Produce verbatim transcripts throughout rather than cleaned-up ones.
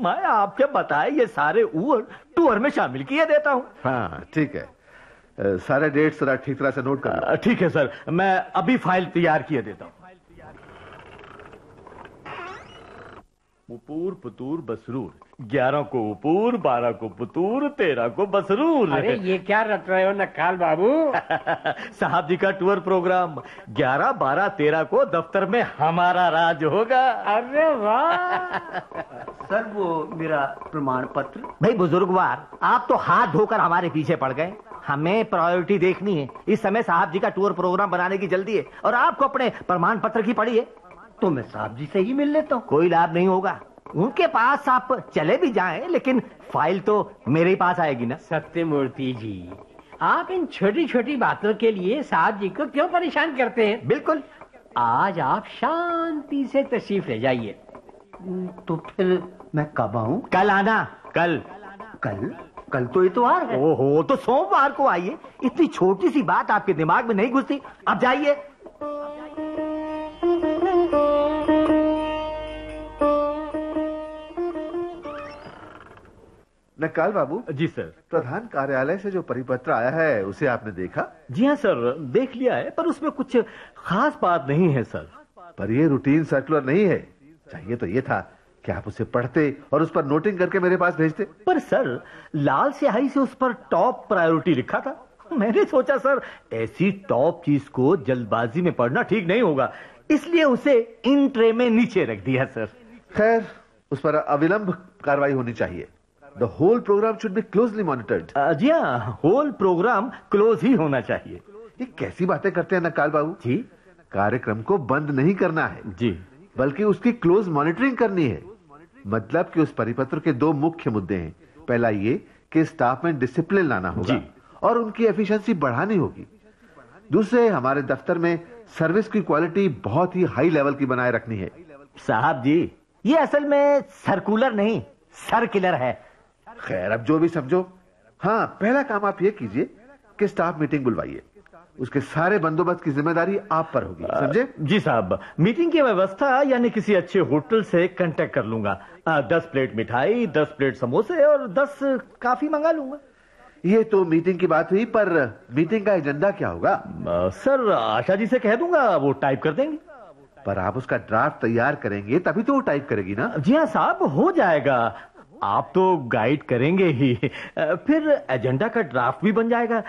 मैं आपके बताए ये सारे ऊर टूर में शामिल किए देता हूँ। हाँ ठीक है, आ, सारे डेट्स जरा ठीक तरह से नोट कर। ठीक है सर, मैं अभी फाइल तैयार किए देता हूँ। उपूर पुतूर बसरूर, ग्यारह को उपूर, बारह को पुतूर, तेरह को बसरूर। अरे ये क्या रट रहे हो नक्काल बाबू? साहब जी का टूर प्रोग्राम ग्यारह बारह तेरह को दफ्तर में हमारा राज होगा। अरे वाह। सर वो मेरा प्रमाण पत्र। भाई बुजुर्गवार, आप तो हाथ धोकर हमारे पीछे पड़ गए। हमें प्रायोरिटी देखनी है। इस समय साहब जी का टूर प्रोग्राम बनाने की जल्दी है और आपको अपने प्रमाण पत्र की पड़ी है। तो मैं साहब जी से ही मिल लेता हूँ। कोई लाभ नहीं होगा। उनके पास आप चले भी जाएं, लेकिन फाइल तो मेरे ही पास आएगी ना। सत्यमूर्ति जी, आप इन छोटी छोटी बातों के लिए साहब जी को क्यों परेशान करते हैं? बिल्कुल। आज आप शांति से तशरीफ ले जाइए। तो फिर मैं कब आऊं? कल आना। कल कल कल तो इतवार है। ओहो, तो सोमवार को आइए। इतनी छोटी सी बात आपके दिमाग में नहीं घुसती? अब जाइए। नक्काल बाबू। जी सर। प्रधान कार्यालय से जो परिपत्र आया है उसे आपने देखा? जी हाँ सर, देख लिया है, पर उसमें कुछ खास बात नहीं है सर। पर ये रूटीन सर्कुलर नहीं है। चाहिए तो ये था कि आप उसे पढ़ते और उस पर नोटिंग करके मेरे पास भेजते। पर सर, लाल स्याही से उस पर टॉप प्रायोरिटी लिखा था। मैंने सोचा सर, ऐसी टॉप चीज को जल्दबाजी में पढ़ना ठीक नहीं होगा, इसलिए उसे इन ट्रे में नीचे रख दिया सर। खैर, उस पर अविलंब कार्रवाई होनी चाहिए। The whole program should be closely monitored. जी हाँ, होल प्रोग्राम क्लोज ही होना चाहिए। ये कैसी बातें करते हैं नक्काल बाबू जी? कार्यक्रम को बंद नहीं करना है जी, बल्कि उसकी क्लोज मॉनिटरिंग करनी है। मतलब कि उस परिपत्र के दो मुख्य मुद्दे हैं। पहला ये कि स्टाफ में डिसिप्लिन लाना होगा जी। और उनकी एफिशिएंसी बढ़ानी होगी। दूसरे, हमारे दफ्तर में सर्विस की क्वालिटी बहुत ही हाई लेवल की बनाए रखनी है। साहब जी, ये असल में सर्कुलर नहीं, सर्किलर है। खैर, अब जो भी समझो। हाँ, पहला काम आप ये कीजिए कि स्टाफ मीटिंग बुलवाइए। उसके सारे बंदोबस्त की जिम्मेदारी आप पर होगी, समझे? जी साहब, मीटिंग की व्यवस्था यानी किसी अच्छे होटल से कांटेक्ट कर लूंगा। आ, दस प्लेट मिठाई, दस प्लेट समोसे और दस काफी मंगा लूंगा। ये तो मीटिंग की बात हुई, पर मीटिंग का एजेंडा क्या होगा? आ, सर, आशा जी से कह दूंगा, वो टाइप कर देंगे। पर आप उसका ड्राफ्ट तैयार करेंगे तभी तो वो टाइप करेगी ना। जी हाँ साहब, हो जाएगा। आप तो गाइड करेंगे ही, फिर एजेंडा का ड्राफ्ट भी बन जाएगा।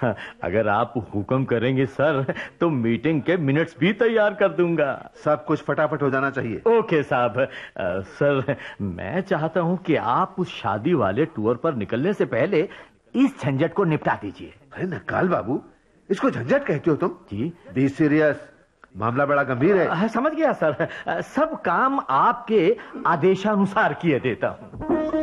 अगर आप हुक्म करेंगे सर, तो मीटिंग के मिनट्स भी तैयार कर दूंगा। सब कुछ फटाफट हो जाना चाहिए। ओके साहब। सर, मैं चाहता हूं कि आप उस शादी वाले टूर पर निकलने से पहले इस झंझट को निपटा दीजिए। अरे नक्काल बाबू, इसको झंझट कहते हो तुम? जी। बी सीरियस, मामला बड़ा गंभीर है। आ, समझ गया सर, सब काम आपके आदेशानुसार किए देता हूं।